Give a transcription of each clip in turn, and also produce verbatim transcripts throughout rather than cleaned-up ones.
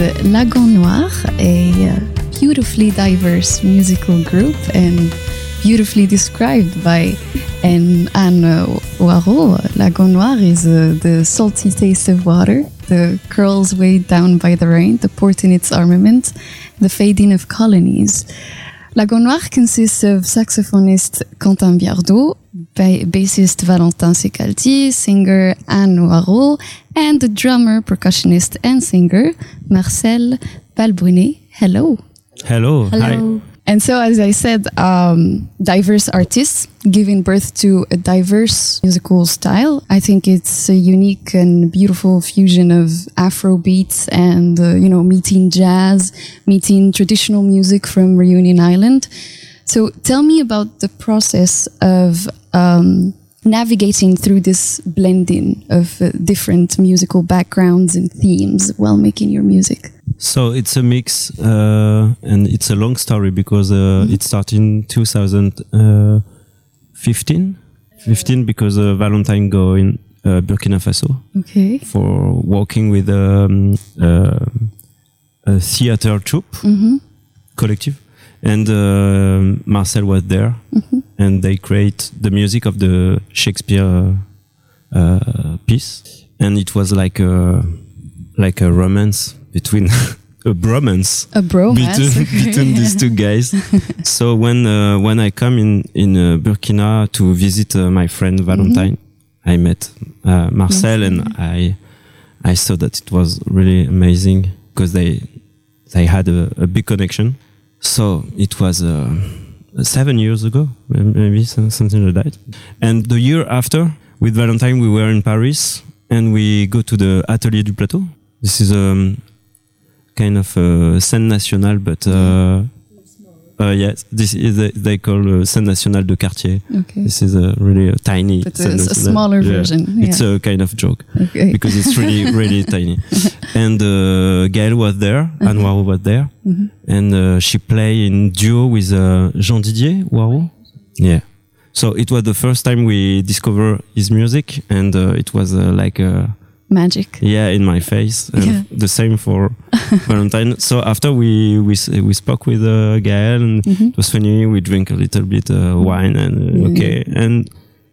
Lagon Noir, a uh, beautifully diverse musical group and beautifully described by Anne Hoareau. Lagon Noir is uh, the salty taste of water, the curls weighed down by the rain, the port in its armament, the fading of colonies. Lagon Noir consists of saxophonist Quentin Biardot, ba- bassist Valentin Secaldi, singer Anne Hoareau, and the drummer, percussionist, and singer Marcel Balbrunet. Hello. Hello. Hello. Hi. And so, as I said, um, diverse artists giving birth to a diverse musical style. I think it's a unique and beautiful fusion of Afro beats and, uh, you know, meeting jazz, meeting traditional music from Reunion Island. So tell me about the process of um, navigating through this blending of uh, different musical backgrounds and themes while making your music. So it's a mix, uh, and it's a long story because uh, mm-hmm. it started in two thousand fifteen. fifteen because uh, Valentine go in uh, Burkina Faso. Okay. For working with um, uh, a theater troupe, mm-hmm. collective, and uh, Marcel was there, mm-hmm. and they create the music of the Shakespeare uh, piece, and it was like a like a romance. Between a bromance, a bromance between, between these two guys. So when uh, when I come in in uh, Burkina to visit uh, my friend Valentine, mm-hmm. I met uh, Marcel, mm-hmm. and I I saw that it was really amazing because they they had a, a big connection. So it was uh, seven years ago, maybe something like that. And the year after, with Valentine, we were in Paris and we go to the Atelier du Plateau. This is a um, kind of uh, scène nationale, but uh, uh, yes, this is a, they call uh, scène nationale de quartier. Okay. This is a really a tiny. But it's a smaller yeah. version. Yeah. It's a kind of joke okay. because it's really really tiny. And uh, Gaëlle was there, uh-huh. Anne Hoareau was there, mm-hmm. and uh, she played in duo with uh, Jean Didier Hoareau. Yeah. So it was the first time we discovered his music, and uh, it was uh, like a. Magic. Yeah, in my face. And yeah. The same for Valentine. So after we we we spoke with uh, Gaëlle, and mm-hmm. it was funny. We drink a little bit uh, wine, and uh, mm-hmm. okay, and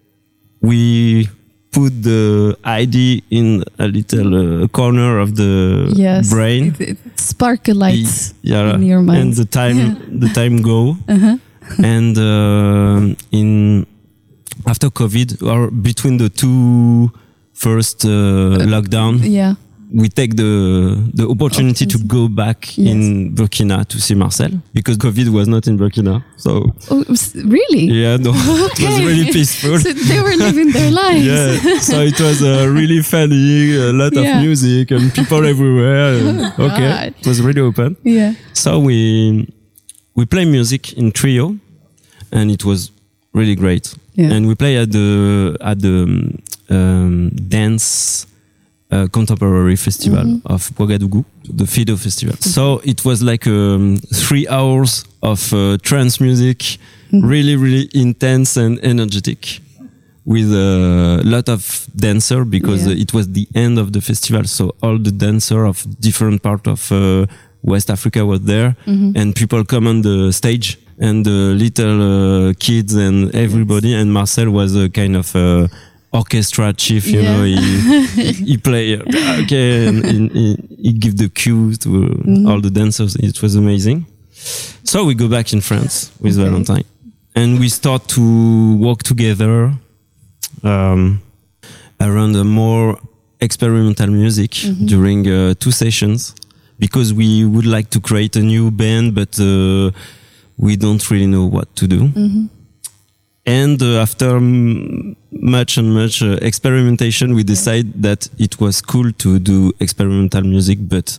we put the idea in a little uh, corner of the yes, brain. It, it spark a light it, yeah, in your mind. And the time yeah. the time go, uh-huh. and uh, in after COVID or between the two. First uh, uh, lockdown, yeah. we take the the opportunity to go back yes. in Burkina to see Marcel because COVID was not in Burkina. So oh, really? Yeah, no, okay. It was really peaceful. So they were living their lives. Yeah, so it was uh, really funny, a lot yeah. of music and people everywhere. And, okay, God. It was really open. Yeah. So we we play music in trio, and it was really great. Yeah. And we play at the at the. Um, Um, dance uh, contemporary festival mm-hmm. of Ouagadougou, the Fido Festival. Mm-hmm. So it was like um, three hours of uh, trance music, mm-hmm. really, really intense and energetic, with a lot of dancer because yeah. uh, it was the end of the festival. So all the dancer of different part of uh, West Africa was there, mm-hmm. and people come on the stage, and the little uh, kids and everybody. Yes. And Marcel was a kind of uh, orchestra chief, you yeah. know, he he play okay, and, and he, he give the cue to mm-hmm. all the dancers. It was amazing. So we go back in France with okay. Valentine, and we start to work together um, around a more experimental music mm-hmm. during uh, two sessions because we would like to create a new band, but uh, we don't really know what to do. Mm-hmm. And uh, after m- much and much uh, experimentation, we decided that it was cool to do experimental music, but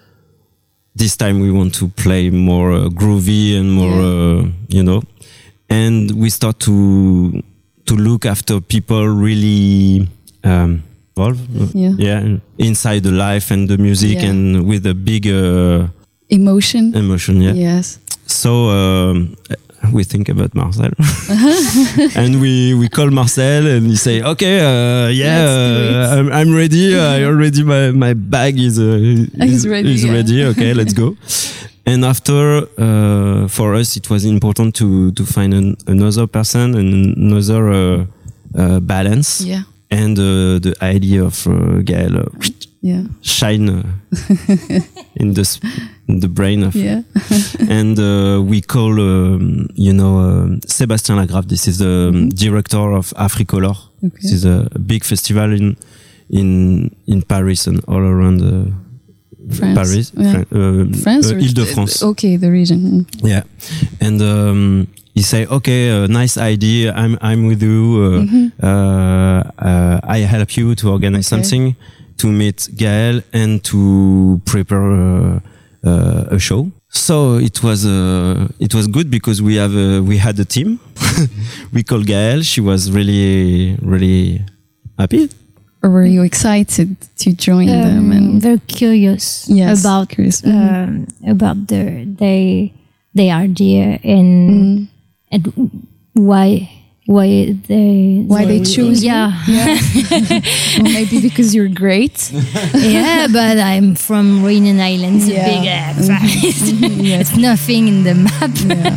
this time we want to play more uh, groovy and more, yeah. uh, you know. And we start to to look after people really um, involved, yeah. yeah, inside the life and the music, yeah. and with a big uh, emotion. Emotion, yeah. Yes. So. Um, we think about Marcel. And we, we call Marcel and he say, okay, uh, yeah, uh, I'm, I'm ready. I already, my, my bag is, uh, is ready, is yeah. ready. Okay, let's go. And after, uh, for us, it was important to, to find an, another person and another uh, uh, balance. Yeah. And uh, the idea of uh, Gaël uh, yeah. shine uh, in the sp- in the brain of. Yeah. And uh, we call, um, you know, um, Sébastien Lagrave. This is the mm-hmm. director of Africolor. Okay. This is a big festival in in in Paris and all around uh, France. Paris, yeah. uh, France, uh, Île-de-France. Okay, the region. Yeah, and. Um, He say, okay, uh, nice idea. I'm I'm with you. Uh, mm-hmm. uh, uh, I help you to organize okay. something, to meet Gaël and to prepare uh, uh, a show. So it was uh, it was good because we have a, we had a team. We called Gaël. She was really really happy. Or were you excited to join um, them? And very curious yes, about curious. Um, mm-hmm. about the they they idea and. Mm. And why why they why they choose yeah, yeah. Well, maybe because you're great. Yeah, but I'm from Réunion Islands, yeah. big uh, mm-hmm. Yes. It's nothing in the map.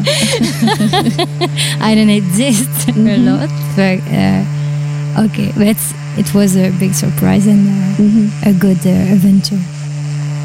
Yeah. I don't exist mm-hmm. a lot, but uh, okay, but it was a big surprise and uh, mm-hmm. a good uh, adventure.